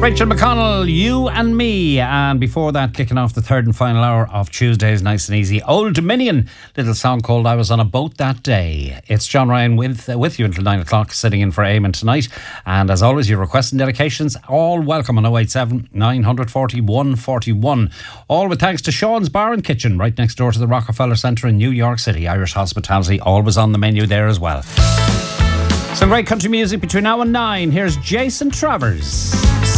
Rachel McConnell, You and Me. And before that, kicking off the third and final hour of Tuesdays, nice and easy, Old Dominion, little song called I Was on a Boat That Day. It's John Ryan with you until 9 o'clock, sitting in for Eamon tonight. And as always, your requests and dedications, all welcome on 087 940 141. All with thanks to Sean's Bar and Kitchen, right next door to the Rockefeller Centre in New York City. Irish hospitality, always on the menu there as well. Some great country music between now and 9. Here's Jason Travers.